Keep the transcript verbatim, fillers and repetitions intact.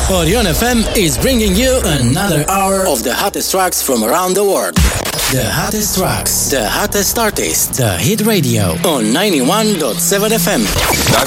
Orion F M is bringing you another hour of the hottest tracks from around the world. The hottest tracks, the hottest artists, the hit radio on ninety-one point seven F M. Dacă